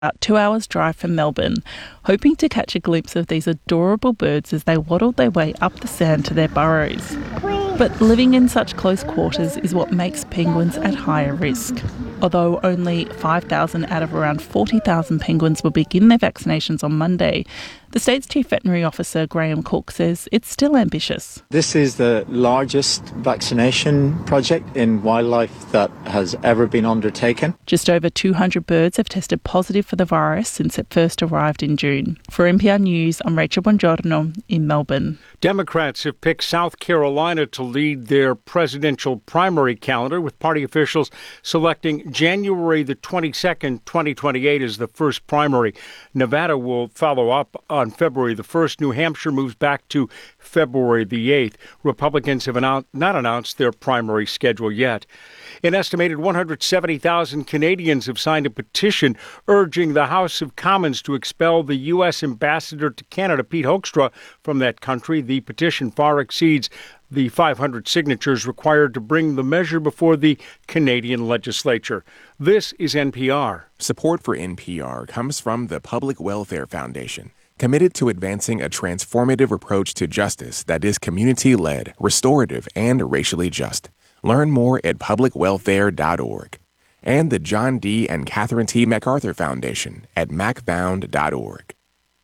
about 2 hours drive from Melbourne, hoping to catch a glimpse of these adorable birds as they waddled their way up the sand to their burrows. But living in such close quarters is what makes penguins at higher risk. Although only 5,000 out of around 40,000 penguins will begin their vaccinations on Monday, the state's Chief Veterinary Officer Graham Cook says it's still ambitious. This is the largest vaccination project in wildlife that has ever been undertaken. Just over 200 birds have tested positive for the virus since it first arrived in June. For NPR News, I'm Rachel Bongiorno in Melbourne. Democrats have picked South Carolina to lead their presidential primary calendar, with party officials selecting January the 22nd, 2028 as the first primary. Nevada will follow up on February the 1st. New Hampshire moves back to February the 8th. Republicans have not announced their primary schedule yet. An estimated 170,000 Canadians have signed a petition urging the House of Commons to expel the U.S. ambassador to Canada, Pete Hoekstra, from that country. The petition far exceeds the 500 signatures required to bring the measure before the Canadian legislature. This is NPR. Support for NPR comes from the Public Welfare Foundation, committed to advancing a transformative approach to justice that is community-led, restorative, and racially just. Learn more at publicwelfare.org. And the John D. and Catherine T. MacArthur Foundation at macfound.org.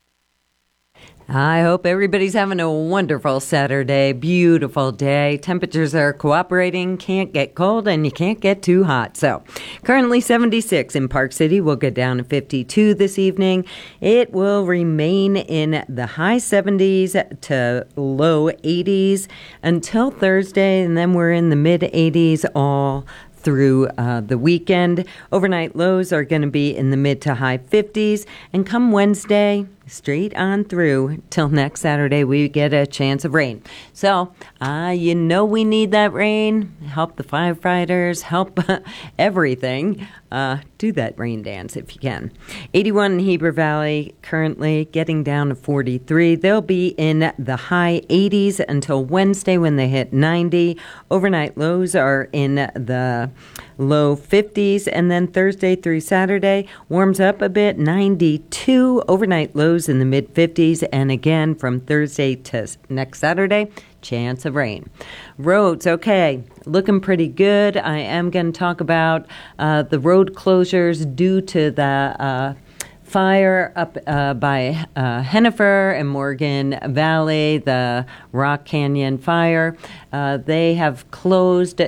I hope everybody's having a wonderful Saturday. Beautiful day. Temperatures are cooperating. Can't get cold and you can't get too hot. So currently 76 in Park City. We'll get down to 52 this evening. It will remain in the high 70s to low 80s until Thursday. And then we're in the mid 80s all through the weekend. Overnight lows are going to be in the mid to high 50s. And come Wednesday, straight on through till next Saturday, we get a chance of rain. So, we need that rain. Help the firefighters, help everything. Do that rain dance if you can. 81 in Heber Valley, currently getting down to 43. They'll be in the high 80s until Wednesday when they hit 90. Overnight lows are in the low 50s, and then Thursday through Saturday warms up a bit, 92. Overnight lows in the mid 50s, and again from Thursday to next Saturday, chance of rain. Roads, okay, looking pretty good. I am going to talk about the road closures due to the fire up by Hennifer and Morgan Valley, the Rock Canyon fire. They have closed,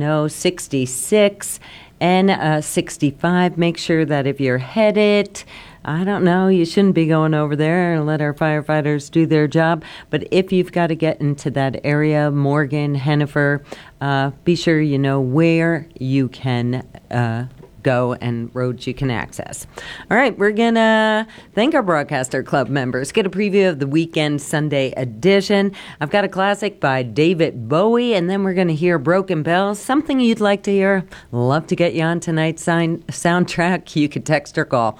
66 and 65. Make sure that if you're headed, I don't know, you shouldn't be going over there and let our firefighters do their job. But if you've got to get into that area, Morgan, Hennifer, be sure you know where you can go and roads you can access. All right, we're going to thank our Broadcaster Club members. Get a preview of the weekend Sunday edition. I've got a classic by David Bowie, and then we're going to hear Broken Bells, something you'd like to hear. Love to get you on tonight's soundtrack. You could text or call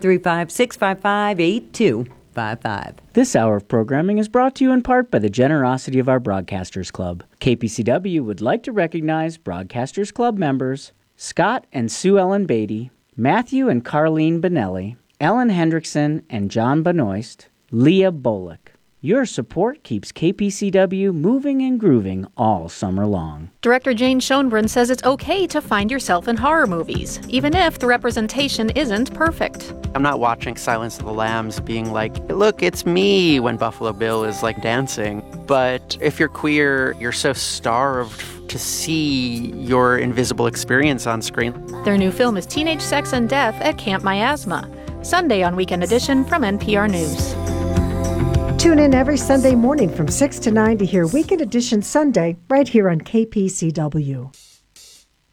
435-655-8255. This hour of programming is brought to you in part by the generosity of our Broadcasters Club. KPCW would like to recognize Broadcasters Club members Scott and Sue Ellen Beatty, Matthew and Carlene Benelli, Ellen Hendrickson and John Benoist, Leah Bullock. Your support keeps KPCW moving and grooving all summer long. Director Jane Schoenbrunn says it's okay to find yourself in horror movies, even if the representation isn't perfect. I'm not watching Silence of the Lambs being like, look, it's me, when Buffalo Bill is like dancing. But if you're queer, you're so starved to see your invisible experience on screen. Their new film is Teenage Sex and Death at Camp Miasma, Sunday on Weekend Edition from NPR News. Tune in every Sunday morning from 6 to 9 to hear Weekend Edition Sunday right here on KPCW.